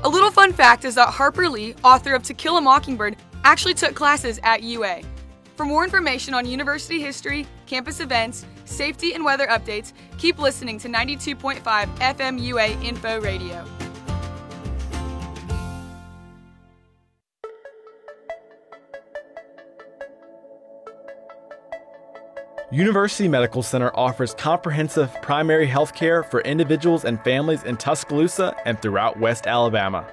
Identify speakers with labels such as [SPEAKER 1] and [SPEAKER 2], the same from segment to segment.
[SPEAKER 1] A little fun fact is that Harper Lee, author of To Kill a Mockingbird, actually took classes at UA. For more information on university history, campus events, safety, and weather updates, keep listening to 92.5 FM UA Info Radio.
[SPEAKER 2] University Medical Center offers comprehensive primary health care for individuals and families in Tuscaloosa and throughout West Alabama.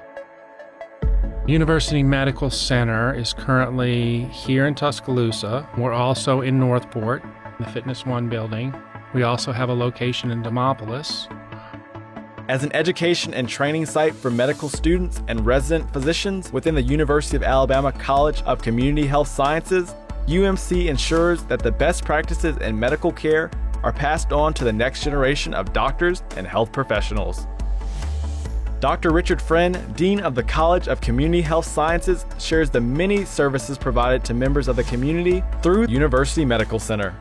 [SPEAKER 3] University Medical Center is currently here in Tuscaloosa. We're also in Northport, in the Fitness One building. We also have a location in Demopolis.
[SPEAKER 2] As an education and training site for medical students and resident physicians within the University of Alabama College of Community Health Sciences, UMC ensures that the best practices in medical care are passed on to the next generation of doctors and health professionals. Dr. Richard Friend, Dean of the College of Community Health Sciences, shares the many services provided to members of the community through University Medical Center.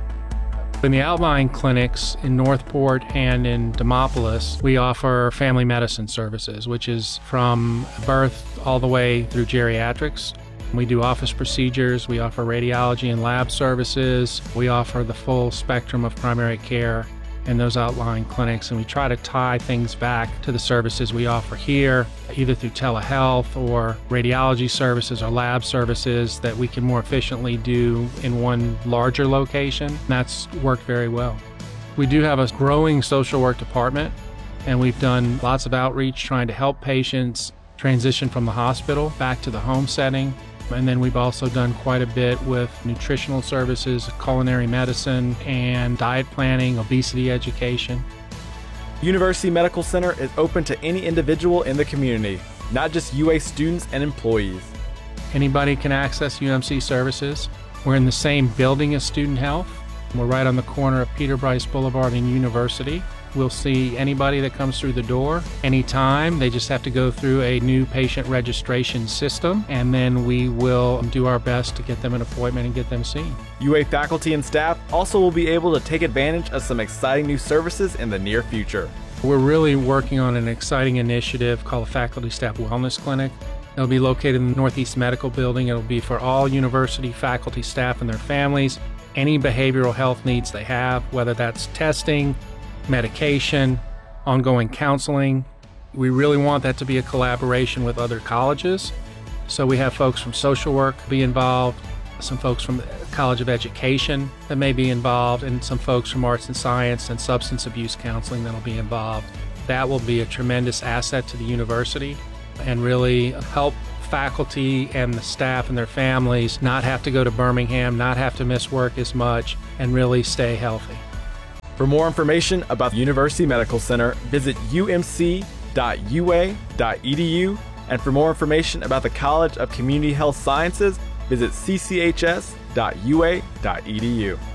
[SPEAKER 3] In the outlying clinics in Northport and in Demopolis, we offer family medicine services, which is from birth all the way through geriatrics. We do office procedures, we offer radiology and lab services, we offer the full spectrum of primary care in those outlying clinics, and we try to tie things back to the services we offer here, either through telehealth or radiology services or lab services that we can more efficiently do in one larger location. That's worked very well. We do have a growing social work department, and we've done lots of outreach trying to help patients transition from the hospital back to the home setting. And then we've also done quite a bit with nutritional services, culinary medicine, and diet planning, obesity education.
[SPEAKER 2] University Medical Center is open to any individual in the community, not just UA students and employees.
[SPEAKER 3] Anybody can access UMC services. We're in the same building as Student Health. We're right on the corner of Peter Bryce Boulevard and University. We'll see anybody that comes through the door anytime. They just have to go through a new patient registration system, and then we will do our best to get them an appointment and get them seen.
[SPEAKER 2] UA faculty and staff also will be able to take advantage of some exciting new services in the near future.
[SPEAKER 3] We're really working on an exciting initiative called the Faculty Staff Wellness Clinic. It'll be located in the Northeast Medical Building. It'll be for all university faculty, staff, and their families. Any behavioral health needs they have, whether that's testing, medication, ongoing counseling. We really want that to be a collaboration with other colleges. So we have folks from social work be involved, some folks from the College of Education that may be involved, and some folks from arts and science and substance abuse counseling that'll be involved. That will be a tremendous asset to the university and really help faculty and the staff and their families not have to go to Birmingham, not have to miss work as much, and really stay healthy.
[SPEAKER 2] For more information about the University Medical Center, visit umc.ua.edu, and for more information about the College of Community Health Sciences, visit cchs.ua.edu.